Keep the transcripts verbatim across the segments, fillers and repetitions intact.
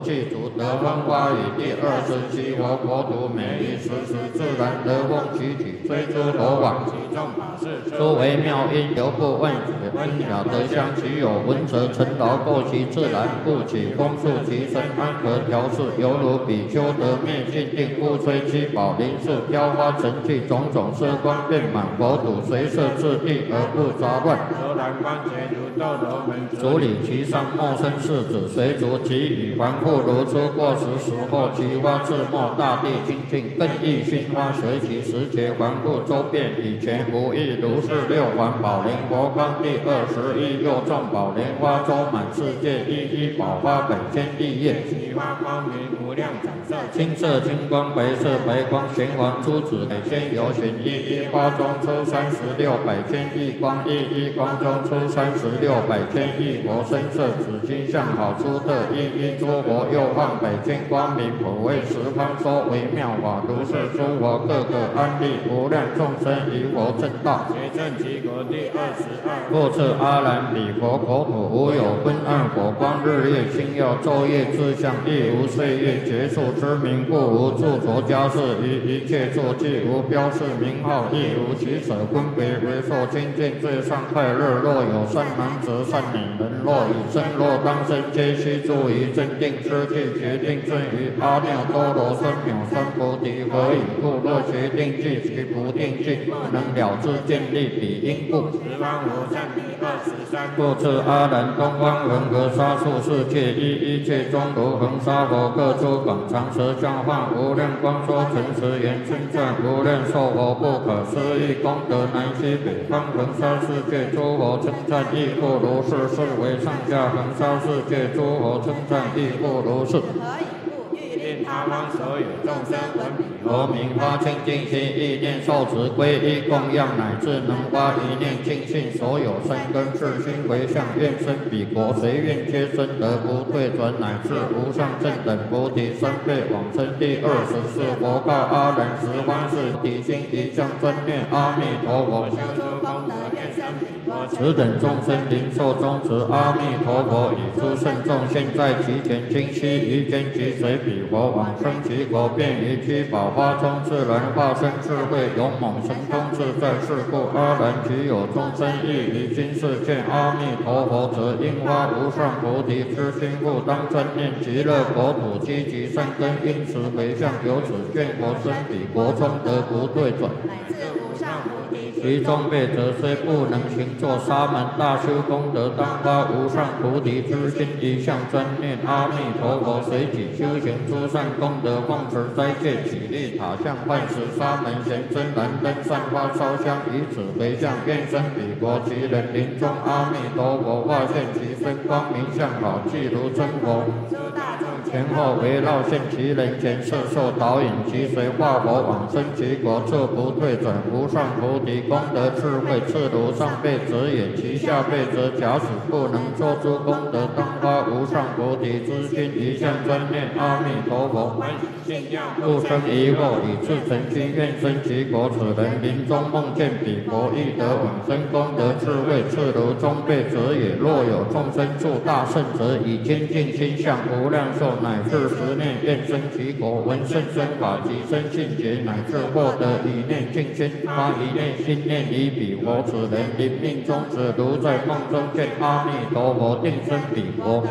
具足得分化语第二十七佛国土每一时时自然得风其体虽诸罗网其众法事诸为妙音犹不问学温雅得香其有闻者尘劳垢其自然故其风速其身安和调适犹如比丘得灭尽定故吹七宝林树飘花成气种种色光遍满佛土随摄自地而不杂乱柔然观觉如斗罗门主理其上莫生世子随逐其语凡复如出过时时候其花自没大地清净更益熏花随其时节环复周遍以前无异如是六环宝莲佛光第二十一又众宝莲花周满世界一一宝花本千亿叶其花光明无量彩色青色青光白色白光玄黄珠子北仙游行一一花中出三十六百千亿光一一光中出三十六百千亿佛身色紫金相好出特一一诸佛又放百千光明普为十方说微妙法如是诸佛各个安利无量众生于佛正道学正其国第二十二复次阿兰彼佛国土无有昏暗火光日月星耀昼夜之相亦无岁月结束之名故无著着家事于一切作具无标示名号亦无其舍分别为受清净最上快乐若有善男子善女人若以身若当身皆须注于真定之具决定正于阿耨多罗三藐三菩提何以故若决定具其不定具不能了知见力彼因故十方无上第二十三复次阿兰东方恒河沙数世界一一切中如恒沙佛各诸广长舌相幻无量光说诚实言称赞无量寿佛不可思议功德南西北方恒沙世界诸佛称赞亦复如是是为上下恒沙世界诸佛称赞亦复如是他方所有众生闻彼佛名发清净心意念受持皈依供养乃至能发一念净信所有生根世心为相愿生彼国随愿皆生得不退转乃至无上正等菩提生辈往生第二十四佛告阿人十方世体心一向专念阿弥陀佛修诸功德愿生彼国此等众生灵受中持阿弥陀佛以诸圣众现在其前今悉于间即随彼佛往生其国便于七宝花中自然化身智慧勇猛神通自在是故阿难即有众生亦于今世见阿弥陀佛则应发无上菩提之心故当真念极乐国土积极善根因此为相由此见佛生彼国中得不退转其中辈者虽不能行作沙门大修功德当发无上菩提之心一向专念阿弥陀佛随己修行诸善功德奉持斋戒起立塔像幻石沙门贤真燃灯散花烧香以此为相愿生彼国其人临终阿弥陀佛化现其身光明相好即如真佛前后围绕现其人前摄受导引其随化佛往生其国这不退转无上菩提功德智慧次如上辈者也其下辈者假使不能做诸功德当发无上菩提之心一向专念阿弥陀佛不生疑惑以至诚心愿生其国此人临终梦见彼国亦得往生功德智慧次如中辈者也若有众生住大圣者以清净心向无量寿乃至十念愿生其国闻甚深法及生信解乃至获得一念净心发一念心念以彼佛此人临命终止如在梦中见阿弥陀佛定生彼国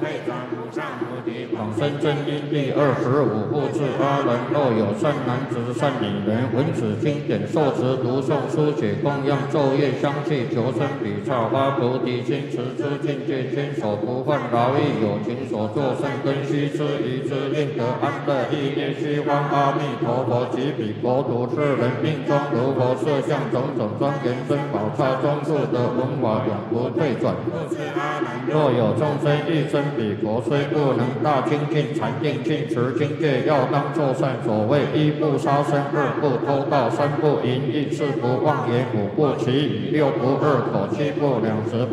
往生真因第二十五复次阿人若有善男子善女人闻此经典受持读诵书写供养昼夜相继求生彼刹发菩提心持之境界坚守不犯劳役有情所作善根须知一之令得安乐意念虚方阿弥陀佛及彼国土之人命中如佛色相种种庄严珍宝刹中住得文法永不退转若有众生欲生彼国虽不能大精进禅定进持境界要当作善所谓一不杀生二不偷盗三不淫逸四不妄言五不绮语六不二口七不两舌